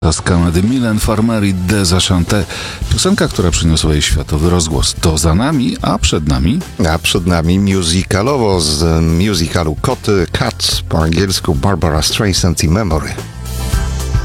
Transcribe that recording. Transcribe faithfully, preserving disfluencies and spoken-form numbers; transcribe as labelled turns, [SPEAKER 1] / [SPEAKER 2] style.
[SPEAKER 1] Toscana de Mylène Farmer i Desenchanté. Piosenka, która przyniosła jej światowy rozgłos. To za nami, a przed nami...
[SPEAKER 2] A przed nami musicalowo z musicalu Koty, Cats, po angielsku Barbara Streisand i Memory.